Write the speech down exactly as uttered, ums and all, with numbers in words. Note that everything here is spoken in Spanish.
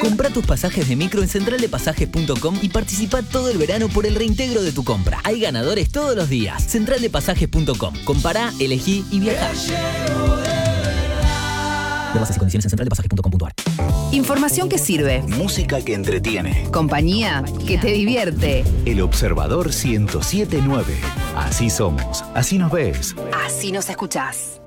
Comprá tus pasajes de micro en central de pasajes punto com y participa todo el verano por el reintegro de tu compra. Hay ganadores todos los días. central de pasajes punto com. Compará, elegí y viajá. Ver bases y condiciones en central de pasajes punto com punto a r. Información que sirve. Música que entretiene. Compañía que te divierte. El Observador ciento siete punto nueve. Así somos. Así nos ves. Así nos escuchás.